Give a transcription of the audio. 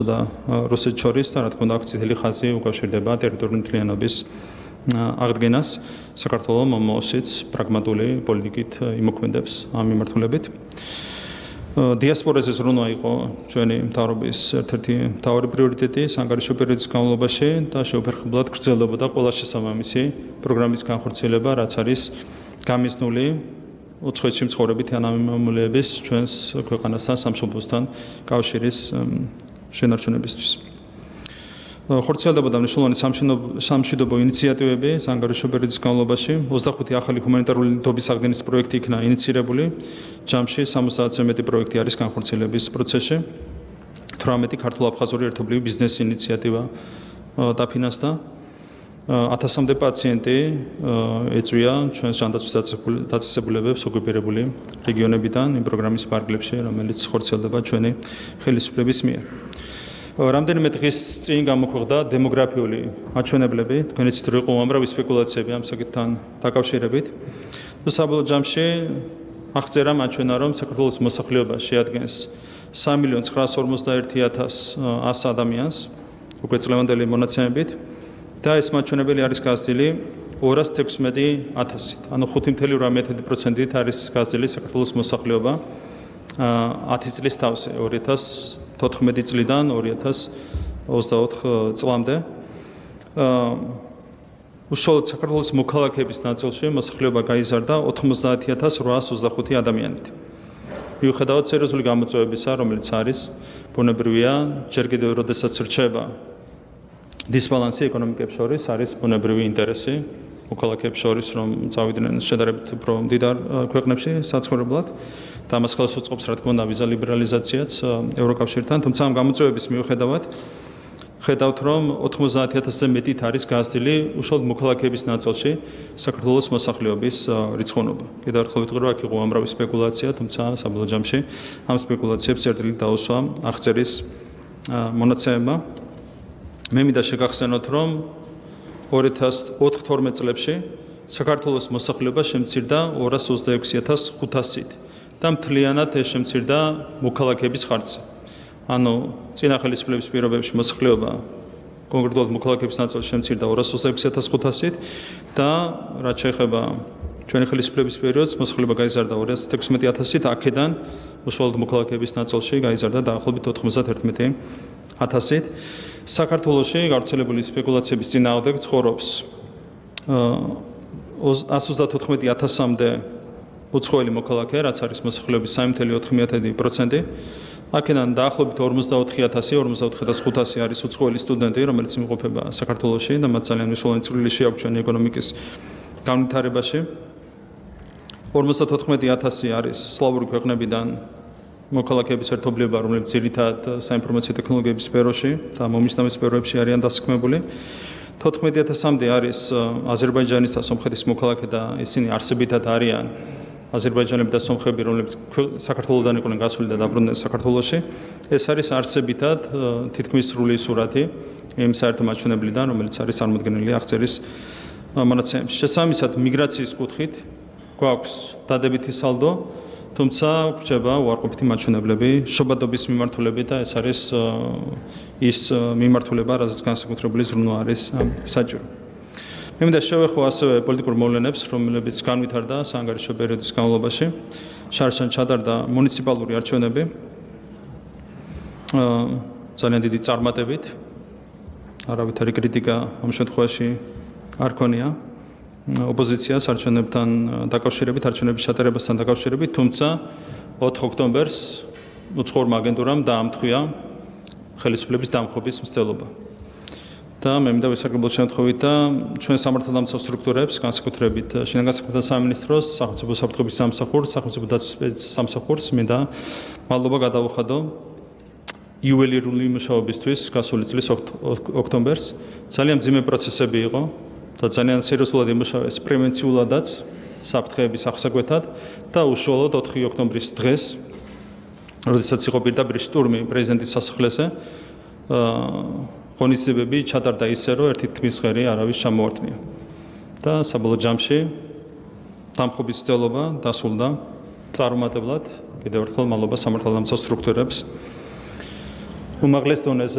და რუსეთს შორის და რა თქმა უნდა აქ წითელი ხაზი უკავშირდება ტერიტორიული მთლიანობის აღდგენას საქართველოს მომავალშიც პრაგმატული პოლიტიკით იმოქმედებს ამ მიმართულებით. დიასპორაზე ზრუნვა იყო ჩვენი მთავრობის ერთ-ერთი მთავარი პრიორიტეტი სანგარიშო პერიოდის განმავლობაში და შეუფერხებლად გრძელდებოდა ყველა შესაბამისი პროგრამის განხორციელება, რაც არის გამიზნული უცხოეთში მცხოვრებითი ანამიმამულეების ჩვენს ქვეყანასთან სამშობლოსთან კავშირის შენარჩუნებისთვის. ხორციელდებოდა მნიშვნელოვანი სამშვიდობო ინიციატივები სანგარიშო პერიოდის განმავლობაში. 25 ახალი ჰუმანიტარული ნივთობის აღდგენის პროექტი იქნა ინიცირებული. ჯამში 70-ზე მეტი პროექტი არის განხორციელების პროცესში. 18 ქართულ-აფხაზური ერთობლივი ბიზნეს ინიციატივა დაფინანსდა. 1000-მდე პაციენტი ეწვია ჩვენს ჯანდაცვის ოქუპირებული რეგიონებიდან იმ პროგრამის ფარგლებში, რომელიც ხორციელდება ჩვენი ხელისუფლების მიერ. რამდენიმე დღის წინ გამოქვეყნდა დემოგრაფიული მაჩვენებლები, თქვენიც თუ იყო უამრავი სპეკულაციები ამ საკითხთან დაკავშირებით. საბოლოო ჯამში აღწერა მაჩვენა, რომ საქართველოს მოსახლეობა შეადგენს 3,951,100 ადამიანს უკვე წლევანდელი მონაცემებით და ეს მაჩვენებელი არის გაზრდილი 216,000-ით. ანუ 5.8%-ით არის გაზრდილი საქართველოს მოსახლეობა 10 წლის თავზე 2014 წლიდან 2024 წლამდე. უშუალოდ საქართველოს მოქალაქეების ნაწილში მოსახლეობა გაიზარდა 90,825 ადამიანით. მიუხედავად სერიოზული გამოწვევებისა, რომელიც არის ბუნებრივია, ჯერ კიდევ როდესაც რჩება დისბალანსი ეკონომიკებს შორის, არის ბუნებრივი ინტერესი მოქალაქეებს შორის, რომ წავიდნენ შედარებით უფრო მდიდარ ქვეყნებში საცხოვრებლად. და ამას ხელს უწყობს, რა თქმა უნდა, ვიზა ლიბერალიზაციაც ევროკავშირთან, თუმცა ამ გამოწვევების მიუხედავად ხედავთ, რომ 90,000-ზე მეტით არის გაზრდილი უშუალოდ მოქალაქეების ნაწილში საქართველოს მოსახლეობის რიცხოვნობა. კიდევ ერთხელ ვიტყვი, აქ იყო უამრავი სპეკულაცია, თუმცა საბოლოო ჯამში ამ სპეკულაციებს წერტილით დაუსვა აღწერის მონაცემებმა. მე მინდა შეგახსენოთ, რომ 2012 წლებში საქართველოს მოსახლეობა შემცირდა 226,500-ით და მთლიანად ეს შემცირდა მოქალაქეების ხარჯზე. ანუ წინა ხელისუფლების პირობებში მოსახლეობა კონკრეტულად მოქალაქეების ნაწილში შემცირდა 226,500-ით და რაც შეეხება ჩვენი ხელისუფლების პერიოდს მოსახლეობა გაიზარდა 216,000-ით, აქედან უშუალოდ მოქალაქეების ნაწილში გაიზარდა დაახლოებით 91,000-ით. საქართველოში გავრცელებული სპეკულაციების წინააღმდეგ ცხოვრობს 134,000-მდე უცხოელი მოქალაქე, რაც არის მოსახლეობის 3.4%. აქედან დაახლოებით 44,000-44,500 არის უცხოელი სტუდენტი, რომელიც იმყოფება საქართველოში და მათ ძალიან მნიშვნელოვანი წვლილი შეაქვს ჩვენი ეკონომიკის განვითარებაში. 54,000 არის სლავური ქვეყნებიდან მოქალაქეების ერთობლივება, რომლებიც ძირითადად საინფორმაციო ტექნოლოგიების სფეროში და მომისნავე სფეროებში არიან დასაქმებული. 14,000-მდე არის აზერბაიჯანის და სომხეთის მოქალაქე და ისინი არსებითად არიან აზერბაიჯანელი და სომხები, რომლებიც საქართველოსდან იყვნენ გასული და დაბრუნდნენ საქართველოში. ეს არის არსებითად თითქმის სრული სურათი იმ საერთო მაჩვენებლიდან, რომელიც არის წარმოდგენილი აღწერის მონაცემებში. შესაბამისად, მიგრაციის კუთხით გვაქვს დადებითი სალდო, თუმცა გვრჩება უარყოფითი მაჩვენებლები შობადობის მიმართულებით და ეს არის ის მიმართულება, რაზეც განსაკუთრებული ზრუნვა არის საჭირო. მე მინდა შევეხო ასევე პოლიტიკურ მოვლენებს, რომლებიც განვითარდა სანგარიშო პერიოდის განმავლობაში. შარშან ჩატარდა მუნიციპალური არჩევნები ძალიან დიდი წარმატებით. არავითარი კრიტიკა ამ შემთხვევაში არ ქონია ოპოზიციას არჩევნებთან დაკავშირებით, არჩევნების ჩატარებასთან დაკავშირებით, თუმცა 4 ოქტომბერს უცხოურმა აგენტურამ დაამტყვია ხელისუფლების დამხობის მცდელობა. და მე მინდა ვისარგებლოთ შემთხვევით და ჩვენ სამართალდამცავ სტრუქტურებს, განსაკუთრებით შინაგან საქმეთა სამინისტროს, სახელმწიფო საფრთხების სამსახურს, სახელმწიფო დაცვის სამსახურს მინდა მადლობა გადავუხადო იუველირული მუშაობისთვის გასული წლის ოქტომბერს. ძალიან მძიმე პროცესები იყო და ძალიან სერიოზულად იმუშავეს პრევენციულადაც საფრთხეების აღსაკვეთად და უშუალოდ 4 ოქტომბრის დღეს, როდესაც იყო პირდაპირ შტურმი პრეზიდენტის სასახლეზე, ღონისძიებები ჩატარდა ისე, რომ ერთი თქმის ღერი არავის ჩამოართმია. და საბოლოო ჯამში დამხობის მცდელობა დასრულდა წარუმატებლად. კიდევ ერთხელ მადლობა სამართალდამცავ სტრუქტურებს უმაღლეს დონეზე